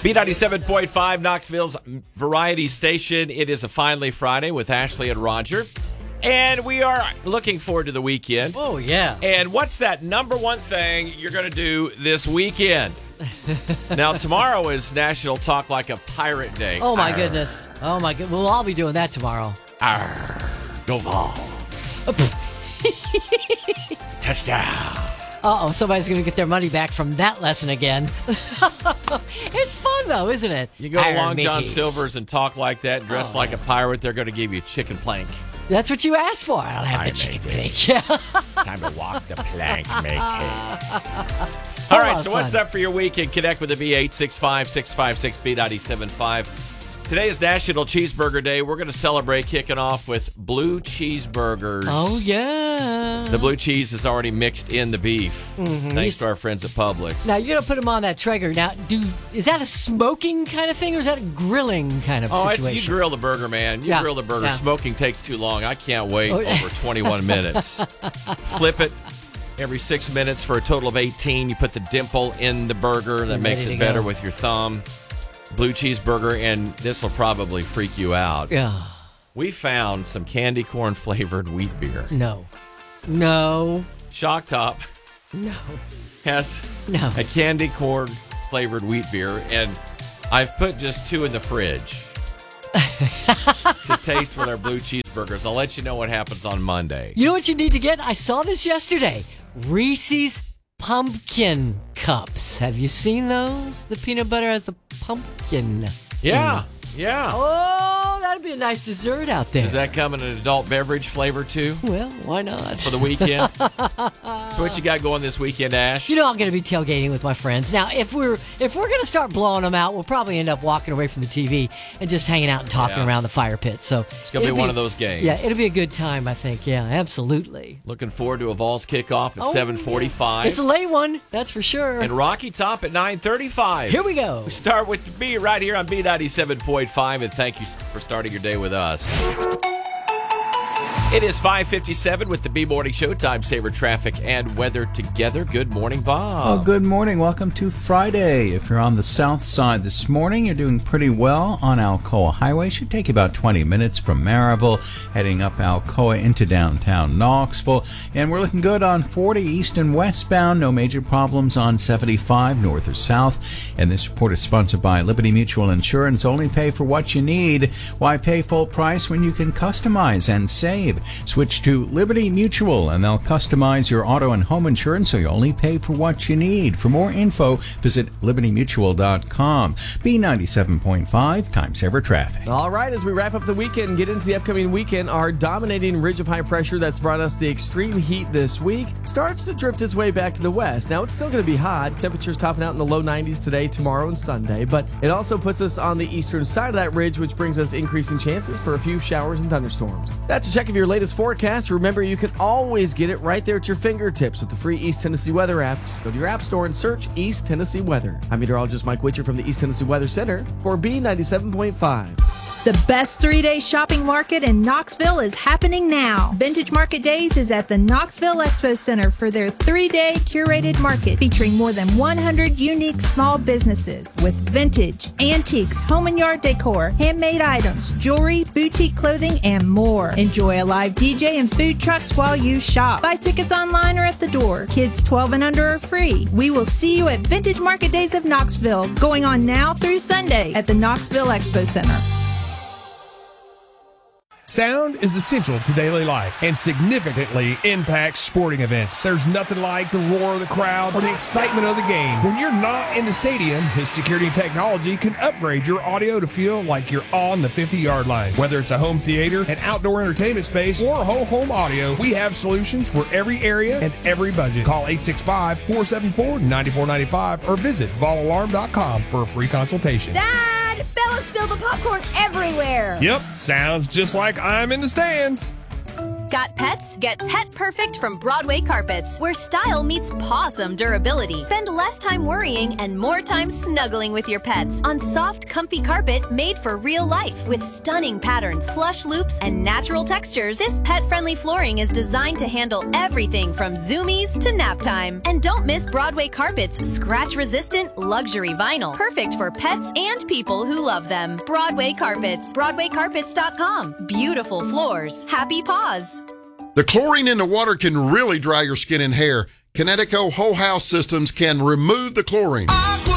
B97.5, Knoxville's variety station. It is a Finally Friday with Ashley and Roger. And we are looking forward to the weekend. Oh, yeah. And what's that number one thing you're going to do this weekend? Now, tomorrow is National Talk Like a Pirate Day. Oh, my goodness. Oh, my goodness. We'll all be doing that tomorrow. Arr, go Vols. Touchdown. Uh-oh, somebody's going to get their money back from that lesson again. It's fun, though, isn't it? You go to Long John Silver's and talk like that, dress like a pirate, they're going to give you a chicken plank. That's what you asked for. I'll have the chicken plank. Yeah. Time to walk the plank, matey. All right, so what's up for your weekend? Connect with the B865-656-B975. Today is National Cheeseburger Day. We're going to celebrate kicking off with blue cheeseburgers. Oh, yeah. The blue cheese is already mixed in the beef, thanks to our friends at Publix. Now, you're going to put them on that Traeger. Now, is that a smoking kind of thing, or is that a grilling kind of situation? You grill the burger, man. You grill the burger. Yeah. Smoking takes too long. I can't wait over 21 minutes. Flip it every 6 minutes for a total of 18. You put the dimple in the burger. That makes it better with your thumb. Blue cheeseburger, and this will probably freak you out. Yeah. We found some candy corn flavored wheat beer. No. Shock Top. No. Has a candy corn flavored wheat beer, and I've put just 2 in the fridge to taste with our blue cheeseburgers. I'll let you know what happens on Monday. You know what you need to get? I saw this yesterday. Reese's Pumpkin Cups. Have you seen those? The peanut butter has the pumpkin. Yeah. Oh, that'd be a nice dessert out there. Does that come in an adult beverage flavor too? Well, why not? For the weekend. So what you got going this weekend, Ash? You know, I'm going to be tailgating with my friends. Now, if we're going to start blowing them out, we'll probably end up walking away from the TV and just hanging out and talking around the fire pit. So it's going to be one of those games. Yeah, it'll be a good time, I think. Yeah, absolutely. Looking forward to a Vols kickoff at 7:45. It's a late one, that's for sure. And Rocky Top at 9:35. Here we go. We start with the B right here on B97.5, and thank you for starting your day with us. It is 5:57 with the B Morning Show. Time saver traffic and weather together. Good morning, Bob. Oh, good morning. Welcome to Friday. If you're on the south side this morning, you're doing pretty well on Alcoa Highway. Should take about 20 minutes from Maryville, heading up Alcoa into downtown Knoxville. And we're looking good on 40 east and westbound. No major problems on 75 north or south. And this report is sponsored by Liberty Mutual Insurance. Only pay for what you need. Why pay full price when you can customize and save? Switch to Liberty Mutual, and they'll customize your auto and home insurance so you only pay for what you need. For more info, visit libertymutual.com. B97.5, time saver traffic. All right, as we wrap up the weekend and get into the upcoming weekend, our dominating ridge of high pressure that's brought us the extreme heat this week starts to drift its way back to the west. Now, it's still going to be hot. Temperatures topping out in the low 90s today, tomorrow, and Sunday, but it also puts us on the eastern side of that ridge, which brings us increasing chances for a few showers and thunderstorms. That's a check of your latest forecast. Remember, you can always get it right there at your fingertips with the free East Tennessee Weather app. Just go to your app store and search East Tennessee Weather. I'm meteorologist Mike Witcher from the East Tennessee Weather Center for B97.5. The best 3-day shopping market in Knoxville is happening now. Vintage Market Days is at the Knoxville Expo Center for their 3-day curated market featuring more than 100 unique small businesses with vintage, antiques, home and yard decor, handmade items, jewelry, boutique clothing, and more. Enjoy a live DJ and food trucks while you shop. Buy tickets online or at the door. Kids 12 and under are free. We will see you at Vintage Market Days of Knoxville, going on now through Sunday at the Knoxville Expo Center. Sound is essential to daily life and significantly impacts sporting events. There's nothing like the roar of the crowd or the excitement of the game. When you're not in the stadium, his security technology can upgrade your audio to feel like you're on the 50-yard line. Whether it's a home theater, an outdoor entertainment space, or whole home audio, we have solutions for every area and every budget. Call 865-474-9495 or visit valalarm.com for a free consultation. Dad! Bella spilled the popcorn everywhere! Yep, sounds just like I'm in the stands. Got pets? Get Pet Perfect from Broadway Carpets, where style meets pawsome durability. Spend less time worrying and more time snuggling with your pets on soft, comfy carpet made for real life. With stunning patterns, plush loops, and natural textures, this pet-friendly flooring is designed to handle everything from zoomies to nap time. And don't miss Broadway Carpets' scratch-resistant luxury vinyl, perfect for pets and people who love them. Broadway Carpets, BroadwayCarpets.com. Beautiful floors, happy paws. The chlorine in the water can really dry your skin and hair. Kinetico Whole House Systems can remove the chlorine.